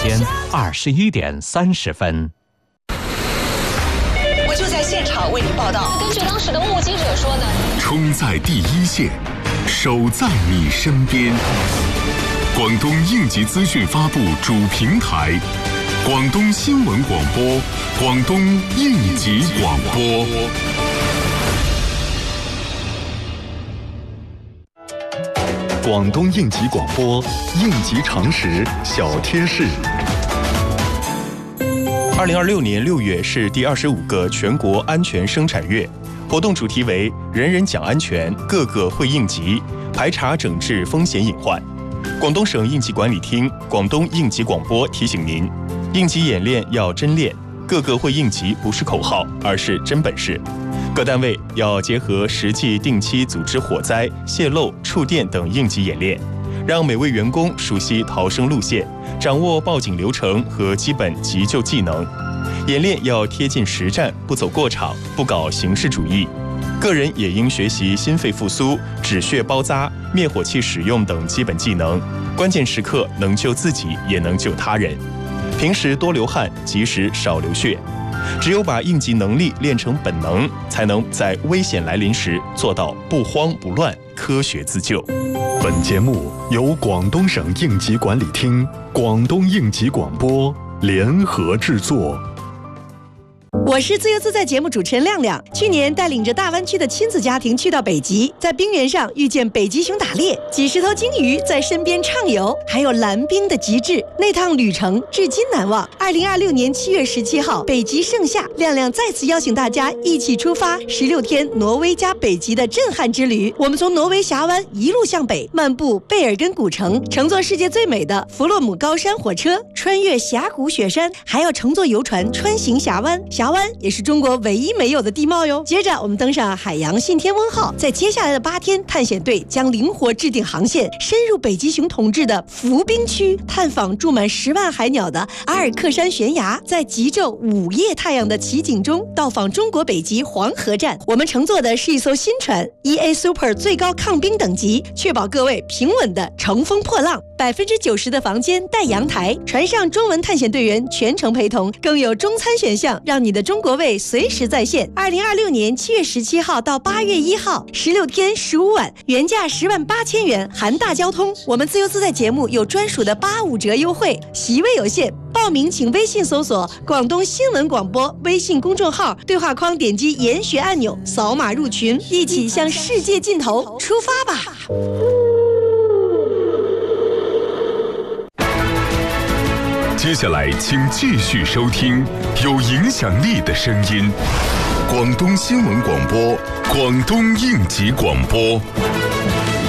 间21:30。 我就在现场为您报道。 根据当时的目击者说呢， 冲在第一线，守在你身边。广东应急资讯发布主平台，广东新闻广播，广东应急广播。广东应急广播，应急常识小贴士。 2026年6月是第25个全国安全生产月，活动主题为“人人讲安全，个个会应急，排查整治风险隐患”。广东省应急管理厅、广东应急广播提醒您：应急演练要真练，个个会应急不是口号，而是真本事。各单位要结合实际定期组织火灾、泄漏、触电等应急演练，让每位员工熟悉逃生路线，掌握报警流程和基本急救技能。演练要贴近实战，不走过场，不搞形式主义。个人也应学习心肺复苏、止血包扎、灭火器使用等基本技能，关键时刻能救自己，也能救他人。平时多流汗，及时少流血。只有把应急能力练成本能，才能在危险来临时做到不慌不乱，科学自救。 本节目由广东省应急管理厅、广东应急广播联合制作。 我是自由自在节目主持人亮亮。去年带领着大湾区的亲子家庭去到北极，在冰原上遇见北极熊打猎，几十头鲸鱼在身边畅游，还有蓝冰的极致，那趟旅程至今难忘。2026年7月17号，北极盛夏，亮亮再次邀请大家一起出发16天挪威加北极的震撼之旅。我们从挪威峡湾一路向北，漫步贝尔根古城，乘坐世界最美的弗洛姆高山火车，穿越峡谷雪山，还要乘坐游船穿行峡湾。峡湾也是中国唯一没有的地貌哟。接着我们登上海洋信天翁号，在接下来的8天，探险队将灵活制定航线，深入北极熊统治的浮冰区，探访住满10万海鸟的阿尔克山悬崖，在极昼午夜太阳的奇景中到访中国北极黄河站。我们乘坐的是一艘新船 EA Super 最高抗冰等级，确保各位平稳的乘风破浪。90%的房间带阳台，船上中文探险队员全程陪同，更有中餐选项，让你的中国胃随时在线。2026年7月17号到8月1号，16天15晚，原价108000元，含大交通。我们自由自在节目有专属的85折优惠，席位有限，报名请微信搜索广东新闻广播微信公众号，对话框点击研学按钮，扫码入群，一起向世界尽头出发吧。 接下来请继续收听有影响力的声音，广东新闻广播，广东应急广播。